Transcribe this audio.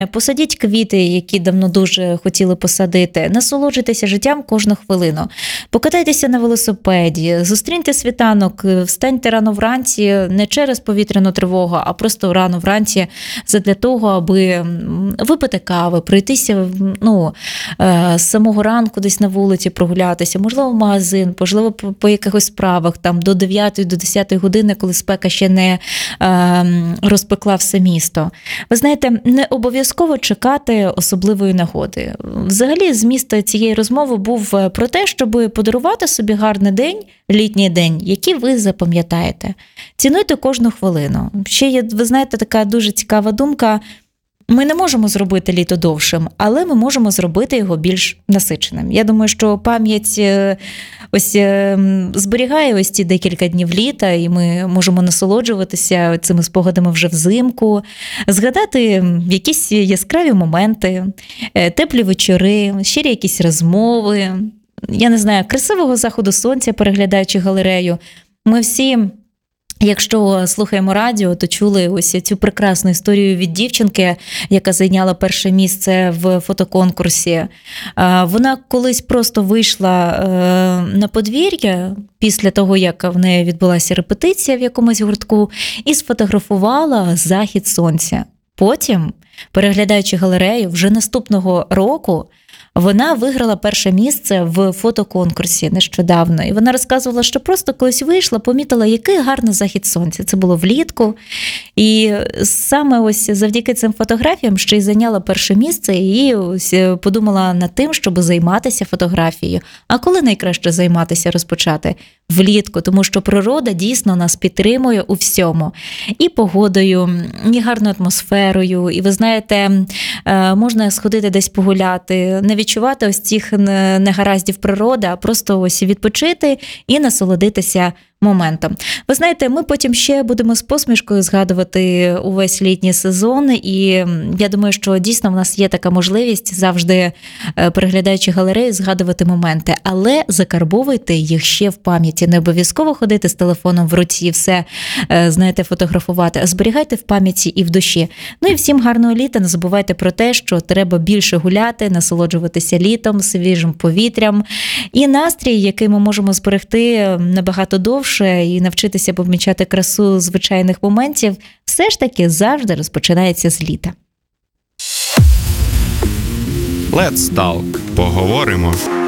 Посадіть квіти, які давно дуже хотіли посадити, насолоджуйтеся життям кожну хвилину. Покатайтеся на велосипеді, зустріньте світанок, встаньте рано вранці, не через повітряну тривогу, а просто рано вранці задля того, аби випити кави, пройтися з самого ранку десь на вулиці прогулятися, можливо, в магазин, можливо, по якихось справах, там до 9 до 10 години, коли спека ще не розпекла все місто. Ви знаєте, не обов'язково чекати особливої нагоди. Взагалі, зміст цієї розмови був про те, щоб подарувати собі гарний день, літній день, який ви запам'ятаєте. Цінуйте кожну хвилину. Ще є, ви знаєте, така дуже цікава думка. Ми не можемо зробити літо довшим, але ми можемо зробити його більш насиченим. Я думаю, що пам'ять зберігає ось ці декілька днів літа, і ми можемо насолоджуватися цими спогадами вже взимку, згадати якісь яскраві моменти, теплі вечори, щирі якісь розмови. Я не знаю, красивого заходу сонця, переглядаючи галерею. Ми всі... Якщо слухаємо радіо, то чули ось цю прекрасну історію від дівчинки, яка зайняла перше місце в фотоконкурсі. Вона колись просто вийшла на подвір'я після того, як в неї відбулася репетиція в якомусь гуртку, і сфотографувала захід сонця. Потім, переглядаючи галерею, вже наступного року вона виграла перше місце в фотоконкурсі нещодавно. І вона розказувала, що просто колись вийшла, помітила, який гарний захід сонця. Це було влітку. І саме ось завдяки цим фотографіям ще й зайняла перше місце і ось подумала над тим, щоб займатися фотографією. А коли найкраще займатися, розпочати? Влітку, тому що природа дійсно нас підтримує у всьому. І погодою, і гарною атмосферою. І ви знаєте, можна сходити десь погуляти, не відчувати ось цих негараздів природи, а просто ось відпочити і насолодитися моментом. Ви знаєте, ми потім ще будемо з посмішкою згадувати увесь літній сезон, і я думаю, що дійсно в нас є така можливість завжди, переглядаючи галерею, згадувати моменти, але закарбовуйте їх ще в пам'яті. Не обов'язково ходити з телефоном в руці і все, знаєте, фотографувати, а зберігайте в пам'яті і в душі. Ну і всім гарного літа, не забувайте про те, що треба більше гуляти, насолоджуватися літом, свіжим повітрям, і настрій, який ми можемо зберегти набагато довше, і навчитися помічати красу звичайних моментів, все ж таки завжди розпочинається з літа. Let's Talk. Поговоримо.